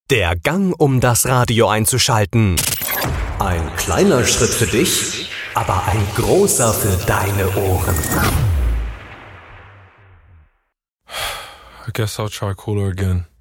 Der Gang, um das Radio einzuschalten. Ein kleiner Schritt für dich, aber ein großer für deine Ohren. I guess I'll try cooler again.